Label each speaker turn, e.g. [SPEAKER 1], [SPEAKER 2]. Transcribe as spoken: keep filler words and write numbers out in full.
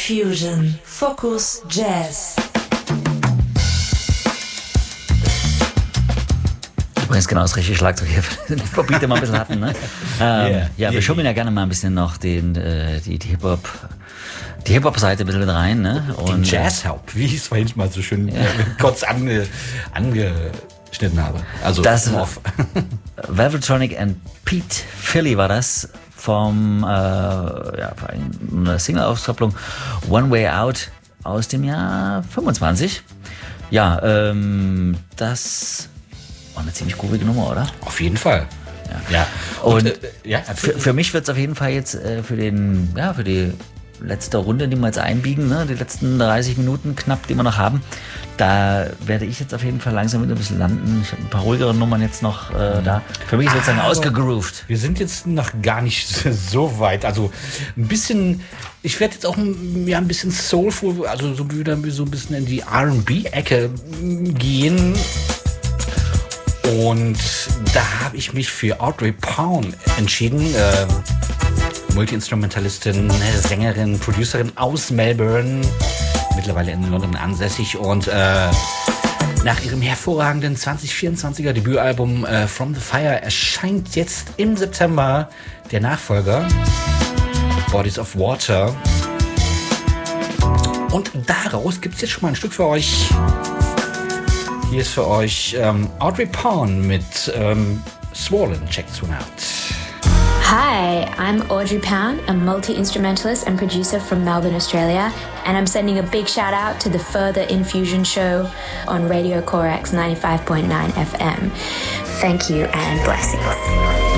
[SPEAKER 1] Infusion, Focus Jazz.
[SPEAKER 2] Übrigens genau das richtige Schlagzeug hier, den Bobby, den wir ein bisschen hatten. Ne? Ähm,
[SPEAKER 3] Yeah.
[SPEAKER 2] ja, wir
[SPEAKER 3] Yeah.
[SPEAKER 2] schummeln ja gerne mal ein bisschen noch den, äh, die, die Hip-Hop, die Hip-Hop-Seite ein bisschen mit rein. Ne?
[SPEAKER 3] Den Jazz-Haupt, wie ich es vorhin mal so schön ja. kurz ange, angeschnitten habe. Also
[SPEAKER 2] das
[SPEAKER 3] off.
[SPEAKER 2] Velvetronic and Pete Philly war das vom äh, ja, einer Single-Auskopplung One Way Out aus dem Jahr fünfundzwanzig. Ja, ähm, das war eine ziemlich groovige Nummer, oder?
[SPEAKER 3] Auf jeden Fall. Ja. ja.
[SPEAKER 2] Und,
[SPEAKER 3] Und äh, ja,
[SPEAKER 2] für, für mich wird es auf jeden Fall jetzt äh, für den, ja, für die letzte Runde, die wir jetzt einbiegen, ne, die letzten dreißig Minuten knapp, die wir noch haben, da werde ich jetzt auf jeden Fall langsam wieder ein bisschen landen. Ich habe ein paar ruhigere Nummern jetzt noch äh, da. Für mich ist sozusagen
[SPEAKER 3] Aber
[SPEAKER 2] ausgegroovt.
[SPEAKER 3] Wir sind jetzt noch gar nicht so weit. Also ein bisschen, ich werde jetzt auch ein, ja, ein bisschen soulful, also so wieder so ein bisschen in die R and B-Ecke gehen. Und da habe ich mich für Audrey Pound entschieden. Ähm, Multi-Instrumentalistin, Sängerin, Producerin aus Melbourne, mittlerweile in London ansässig. Und äh, nach ihrem hervorragenden zwanzig vierundzwanziger Debütalbum äh, From the Fire erscheint jetzt im September der Nachfolger Bodies of Water. Und daraus gibt es jetzt schon mal ein Stück für euch. Hier ist für euch ähm, Audrey Pound mit ähm, Swollen. Check this one out.
[SPEAKER 4] Hi, I'm Audrey Pound, a multi-instrumentalist and producer from Melbourne, Australia, and I'm sending a big shout out to the Further Infusion show on Radio Corax ninety-five point nine F M. Thank you and blessings.